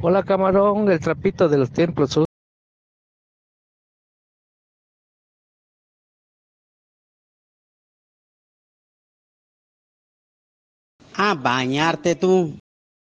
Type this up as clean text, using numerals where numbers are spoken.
Hola camarón, el trapito de los templos. A bañarte tú.